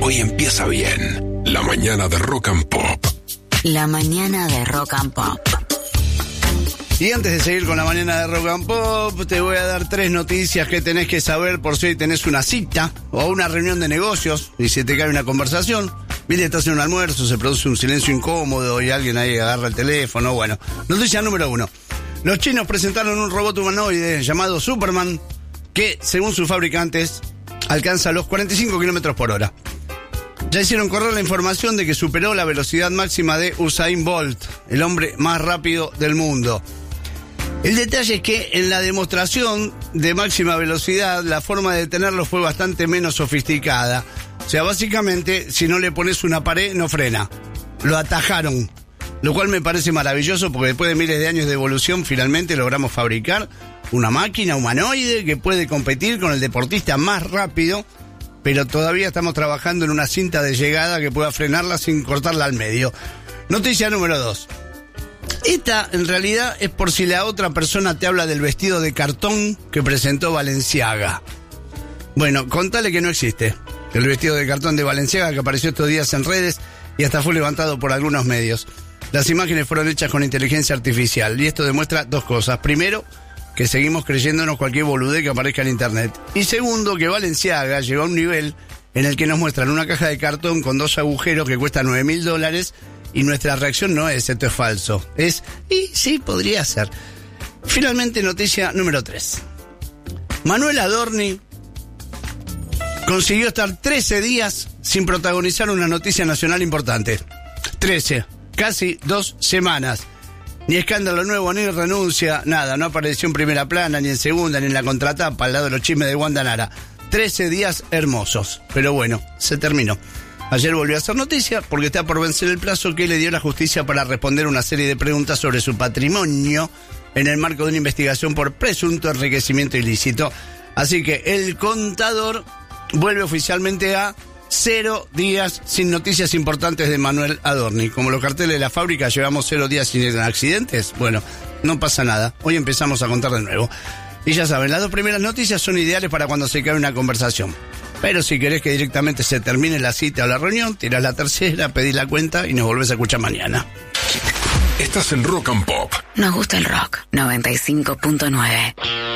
Hoy empieza bien. La mañana de Rock and Pop. La mañana de Rock and Pop. Y antes de seguir con la mañana de Rock and Pop, te voy a dar 3 noticias que tenés que saber por si hoy tenés una cita o una reunión de negocios y se te cae una conversación. Viste, estás en un almuerzo, se produce un silencio incómodo y alguien ahí agarra el teléfono. Bueno, noticia número 1. Los chinos presentaron un robot humanoide llamado Superman que, según sus fabricantes, alcanza los 45 kilómetros por hora. Ya hicieron correr la información de que superó la velocidad máxima de Usain Bolt, el hombre más rápido del mundo. El detalle es que en la demostración de máxima velocidad, la forma de detenerlo fue bastante menos sofisticada. O sea, básicamente, si no le pones una pared, no frena. Lo atajaron. Lo cual me parece maravilloso porque después de miles de años de evolución, finalmente logramos fabricar una máquina humanoide que puede competir con el deportista más rápido, pero todavía estamos trabajando en una cinta de llegada que pueda frenarla sin cortarla al medio. Noticia número 2. Esta, en realidad, es por si la otra persona te habla del vestido de cartón que presentó Balenciaga. Bueno, contale que no existe. El vestido de cartón de Balenciaga que apareció estos días en redes y hasta fue levantado por algunos medios. Las imágenes fueron hechas con inteligencia artificial y esto demuestra 2 cosas. Primero, que seguimos creyéndonos cualquier boludez que aparezca en internet. Y segundo, que Balenciaga llegó a un nivel en el que nos muestran una caja de cartón con 2 agujeros que cuesta $9.000 y nuestra reacción no es esto es falso. Es, y sí, podría ser. Finalmente, noticia número 3. Manuel Adorni consiguió estar 13 días sin protagonizar una noticia nacional importante. 13, casi 2 semanas. Ni escándalo nuevo, ni renuncia, nada. No apareció en primera plana, ni en segunda, ni en la contratapa, al lado de los chismes de Wanda Nara. 13 días hermosos. Pero bueno, se terminó. Ayer volvió a hacer noticia porque está por vencer el plazo que le dio la justicia para responder una serie de preguntas sobre su patrimonio en el marco de una investigación por presunto enriquecimiento ilícito. Así que el contador vuelve oficialmente a 0 días sin noticias importantes de Manuel Adorni. Como los carteles de la fábrica llevamos 0 días sin accidentes, bueno, no pasa nada. Hoy empezamos a contar de nuevo. Y ya saben, las 2 primeras noticias son ideales para cuando se cae una conversación. Pero si querés que directamente se termine la cita o la reunión, tirás la tercera, pedís la cuenta y nos volvés a escuchar mañana. Estás en Rock and Pop. Nos gusta el rock. 95.9.